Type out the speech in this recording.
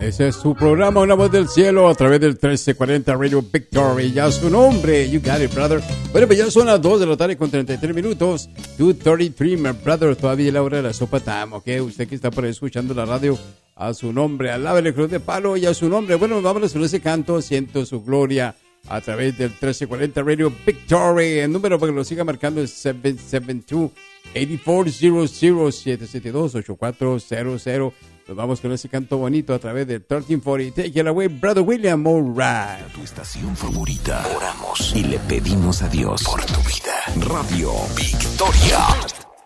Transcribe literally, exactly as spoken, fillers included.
Ese es su programa, Una Voz del Cielo, a través del trece cuarenta Radio Victory. Ya su nombre, you got it, brother. Bueno, pues ya son las dos de la tarde con treinta y tres minutos. dos treinta y tres, my brother. Todavía es la hora de la sopa tam, ¿ok? Usted que está por ahí escuchando la radio, a su nombre, alábele cruz de palo y a su nombre. Bueno, vámonos con ese canto, Siento su gloria, a través del trece cuarenta Radio Victory. El número para que lo siga marcando es siete siete dos, ocho cuatro cero cero, siete siete dos, ocho cuatro cero cero. Nos vamos con ese canto bonito a través del trece cuarenta. Take it away, Brother William. All right. Tu estación favorita. Oramos y le pedimos a Dios por tu vida. Radio Victoria.